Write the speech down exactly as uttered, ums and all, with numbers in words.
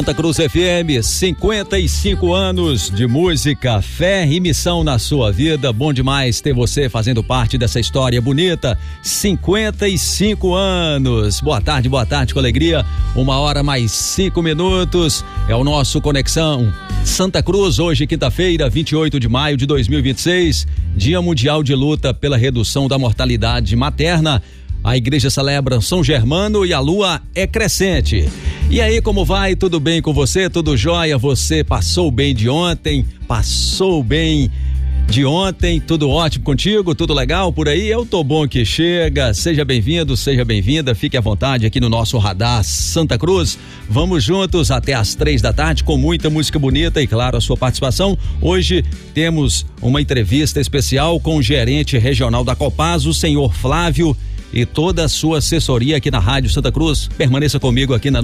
Santa Cruz F M, cinquenta e cinco anos de música, fé e missão na sua vida. Bom demais ter você fazendo parte dessa história bonita. cinquenta e cinco anos. Boa tarde, boa tarde, com alegria. Uma hora mais cinco minutos. É o nosso Conexão Santa Cruz. Hoje, quinta-feira, vinte e oito de maio de dois mil e vinte e seis, Dia Mundial de Luta pela Redução da Mortalidade Materna. A igreja celebra São Germano e a lua é crescente. E aí, como vai? Tudo bem com você? Tudo jóia? Você passou bem de ontem? Passou bem de ontem? Tudo ótimo contigo? Tudo legal por aí? Eu tô bom que chega. Seja bem-vindo, seja bem-vinda. Fique à vontade aqui no nosso Radar Santa Cruz. Vamos juntos até às três da tarde com muita música bonita e, claro, a sua participação. Hoje temos uma entrevista especial com o gerente regional da Copasa, o senhor Flávio, e toda a sua assessoria aqui na Rádio Santa Cruz. Permaneça comigo aqui na